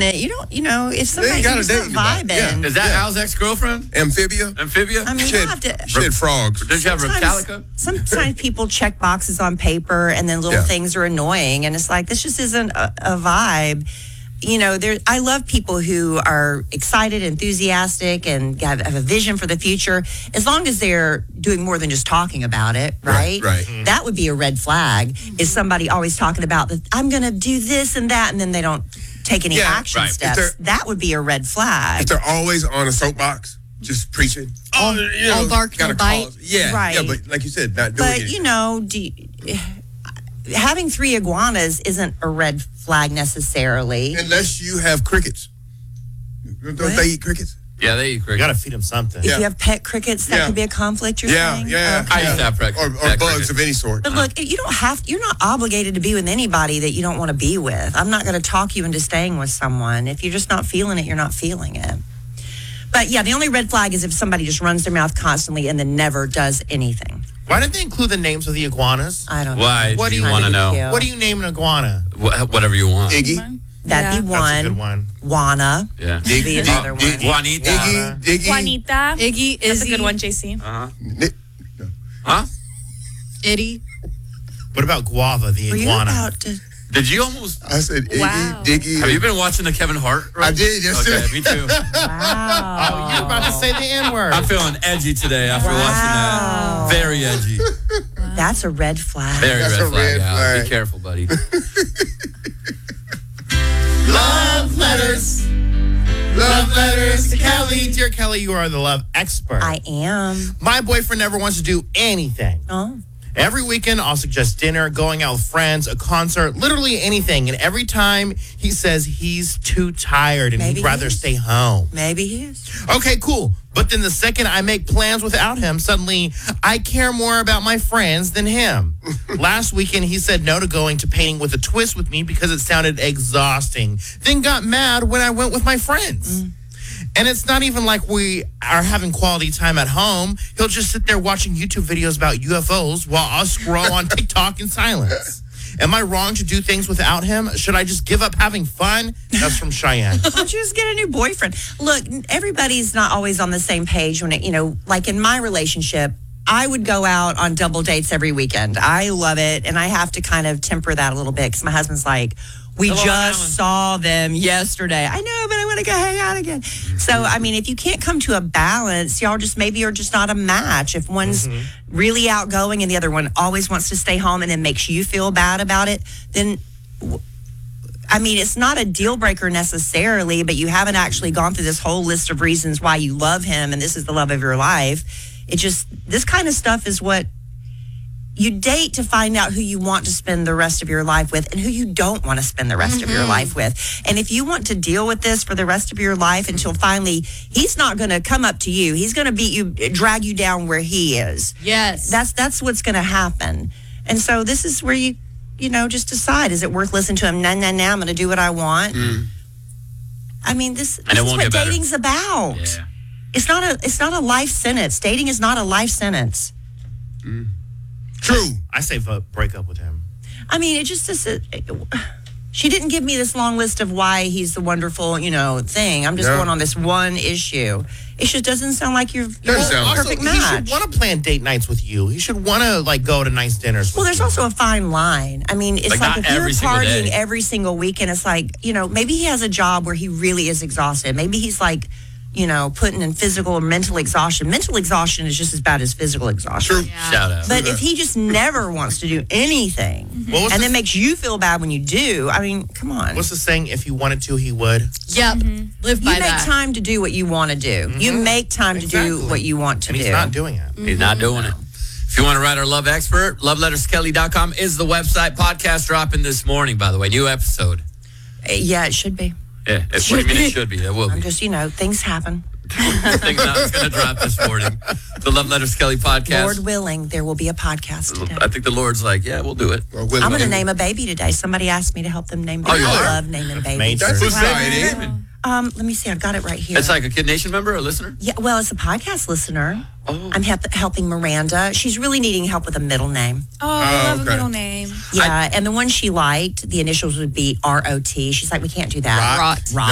minute. You don't, if somebody got a just not date about it. vibing. Yeah. Is that Al's ex-girlfriend? Amphibia? I mean, She you have to. had frogs. Did you have Metallica? Sometimes people check boxes on paper and then little things are annoying. And it's like, this just isn't a vibe. I love people who are excited, enthusiastic, and have a vision for the future. As long as they're doing more than just talking about it, right? Right. That would be a red flag. Is somebody always talking about that I'm going to do this and that, and then they don't take any action steps? That would be a red flag. If they're always on a soapbox, just preaching. All bark, no bite. Yeah, right. Yeah, but like you said, not doing it. But, having 3 iguanas isn't a red flag necessarily. Unless you have crickets. Don't they eat crickets? Yeah, they eat crickets. You got to feed them something. If you have pet crickets, that could be a conflict, you're saying? Yeah. I used to have Or pet bugs crickets. of any sort. But look, you're not obligated to be with anybody that you don't want to be with. I'm not going to talk you into staying with someone. If you're just not feeling it, you're not feeling it. But yeah, the only red flag is if somebody just runs their mouth constantly and then never does anything. Why didn't they include the names of the iguanas? I don't know. Why do you want to know? What do you name an iguana? Whatever you want. Iggy. That'd be one. That's a good one. Juana. Yeah. Would be another one. Juanita. Iggy. Juanita. Iggy That's is a good one, JC. Huh? Itty. What about Guava, the Were you iguana? about to... Did you almost... I said Iggy, Wow. Diggy. Have you been watching the Kevin Hart? I did, yes, sir. Okay, me too. Wow. Oh, you're about to say the N-word. I'm feeling edgy today after watching that. Very edgy. That's a red flag. Very That's red a flag, red Al. flag. Be careful, buddy. Love letters. Love letters to Kelly. Dear Kelly, you are the love expert. I am. My boyfriend never wants to do anything. Oh. Every weekend, I'll suggest dinner, going out with friends, a concert, literally anything. And every time he says he's too tired and Maybe he'd rather he is. stay home. Maybe he is. Okay, cool. But then the second I make plans without him, suddenly I care more about my friends than him. Last weekend, he said no to going to painting with a twist with me because it sounded exhausting. Then got mad when I went with my friends. And it's not even like we are having quality time at home. He'll just sit there watching YouTube videos about UFOs while I'll scroll on TikTok in silence. Am I wrong to do things without him? Should I just give up having fun? That's from Cheyenne. Why don't you just get a new boyfriend? Look, everybody's not always on the same page when it, like in my relationship, I would go out on double dates every weekend. I love it. And I have to kind of temper that a little bit because my husband's like, we just saw them yesterday. I know, but I want to go hang out again. So, I mean, if you can't come to a balance, y'all just maybe are just not a match. If one's really outgoing and the other one always wants to stay home and then makes you feel bad about it, then, I mean, it's not a deal breaker necessarily, but you haven't actually gone through this whole list of reasons why you love him and this is the love of your life. It just, this kind of stuff is what you date to find out who you want to spend the rest of your life with and who you don't want to spend the rest of your life with. And if you want to deal with this for the rest of your life until finally he's not going to come up to you, he's going to beat you, drag you down where he is. Yes. That's what's going to happen. And so this is where you just decide, is it worth listening to him? Nah, I'm going to do what I want. I mean, this is what dating's about. Yeah. It's not a life sentence. Dating is not a life sentence. True. I say break up with him. I mean, it just is. She didn't give me this long list of why he's the wonderful, thing. I'm just going on this one issue. It just doesn't sound like you're a perfect match. He should want to plan date nights with you. He should want to go to nice dinners. Well, there's also a fine line. I mean, it's like if you're partying every single weekend, it's like, maybe he has a job where he really is exhausted. Maybe he's like, putting in physical or mental exhaustion. Mental exhaustion is just as bad as physical exhaustion. True. Yeah. Shout out. But if he just never wants to do anything and then makes you feel bad when you do, I mean, come on. What's the saying? If he wanted to, he would. Yep. Live by You make that. time to do what you want to do. You make time to do what you want to And do. he's not doing it. He's not doing it. If you want to write our love expert, loveletterskelly.com is the website. Podcast dropping this morning, by the way. New episode. Yeah, it should be. Yeah, what do you mean it should be? It will I'm be. just, things happen. It's going to drop this morning. The Love Letters Kelly podcast. Lord willing, there will be a podcast today. I think the Lord's like, yeah, we'll do it. I'm going to name a baby today. Somebody asked me to help them name babies. you are? I love naming babies. Major. That's Who's exciting. Let me see. I've got it right here. It's like a Kid Nation member or listener? Yeah, well, it's a podcast listener. Oh. I'm helping Miranda. She's really needing help with a middle name. Oh, I love okay. a middle name. Yeah, and the one she liked, the initials would be ROT. She's like, we can't do that. Rot.